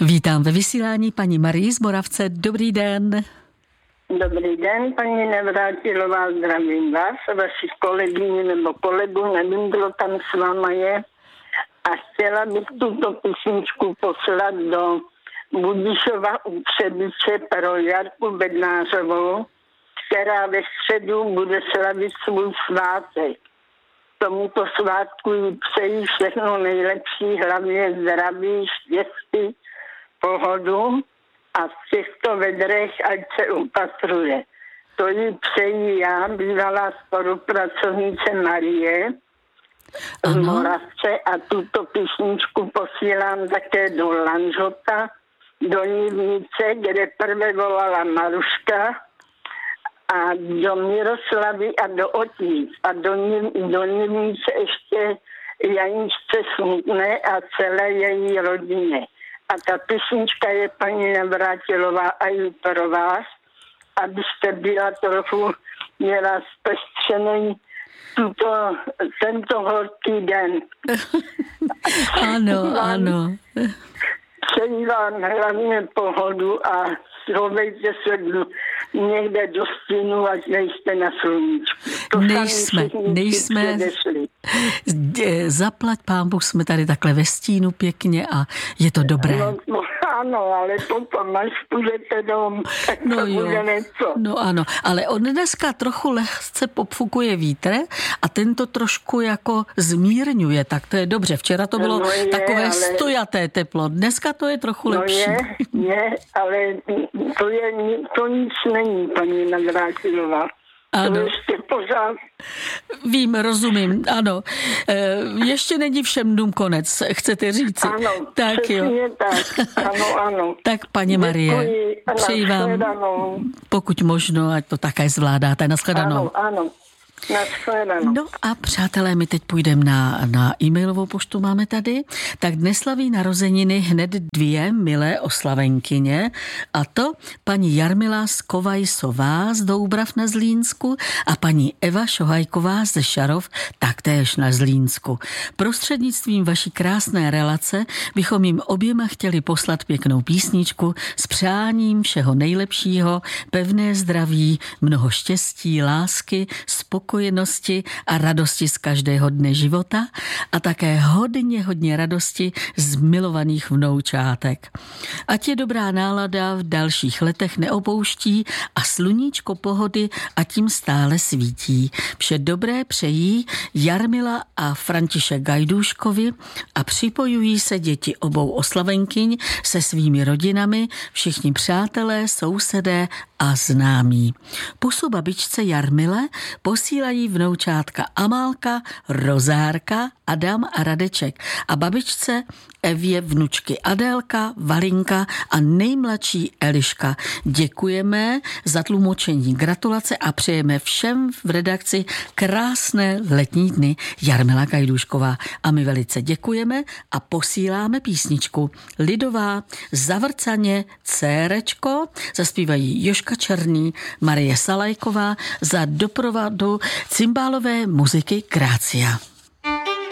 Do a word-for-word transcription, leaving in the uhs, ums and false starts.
Vítám ve vysílání paní Marii z Moravce. Dobrý den. Dobrý den, paní Navrátilová, zdravím vás, vaši kolegyni nebo kolegu, nevím, kdo tam s váma je. A chtěla bych tuto písničku poslat do Budišova u Třebiče pro Jarku Bednářovou, která ve středu bude slavit svůj svátek. Tomuto svátku jí přeji všechno nejlepší, hlavně zdraví, štěstí, pohodu a v těchto vedrech, ať se upatruje. To jí přeji já, bývalá spolupracovnice Marie z Moravce, a tuto písničku posílám také do Lanžota, do Nivnice, kde prvé volala Maruška, a do Miroslavy a do Otíc a do, do Nivnice ještě Janičce Smutné a celé její rodině. A ta písnička je, paní Navrátilová, a i pro vás, abyste byla trochu, měla zpestřený tuto, tento horký den. Ano, ano. Přeji vám hlavně pohodu a schovejte se někde do stínu, ať nejste na sluníčku. To nejsme, nejsme. Zaplať pán Bůh, jsme tady takhle ve stínu pěkně a je to dobré. No, no ano, ale potom, až půjdete dom, tak no to jo. bude něco. No ano, ale od dneska trochu lehce popfukuje vítr a tento trošku jako zmírňuje, tak to je dobře. Včera to bylo no je, takové ale... stojaté teplo, dneska to je trochu no lepší. Je, je, ale to, je, to nic není, paní Navrátilová. Ano. To ještě pořád. Vím, rozumím, ano. E, ještě není všem dnům konec, chcete říci. Ano, tak přesně jo. tak. Ano, ano. Tak, paní Marie, Děkuji. přeji vám, pokud možno, ať to také zvládáte. Nashledanou. Ano, ano. No a přátelé, my teď půjdeme na, na e-mailovou poštu, máme tady. Tak dnes slaví narozeniny hned dvě milé oslavenkyně, a to paní Jarmila Skovajsová z Doubrav na Zlínsku a paní Eva Šohajková ze Šarov, taktéž na Zlínsku. Prostřednictvím vaší krásné relace bychom jim oběma chtěli poslat pěknou písničku s přáním všeho nejlepšího, pevné zdraví, mnoho štěstí, lásky, spokojenosti a radosti z každého dne života a také hodně, hodně radosti z milovaných vnoučátek. Ať je dobrá nálada v dalších letech neopouští a sluníčko pohody a tím stále svítí. Vše dobré přejí Jarmila a František Gajdůškovi a připojují se děti obou oslavenkyň se svými rodinami, všichni přátelé, sousedé a známí. Pusu babičce Jarmile posílají vnoučátka Amálka, Rozárka, Adam a Radeček a babičce Evě vnučky Adélka, Valinka a nejmladší Eliška. Děkujeme za tlumočení, gratulace a přejeme všem v redakci krásné letní dny. Jarmila Gajdůšková. A my velice děkujeme a posíláme písničku lidová Zavrcaně Cérečko. Zaspívají Jožka Černý, Marie Salajková za doprovodu cymbálové muziky Grácia.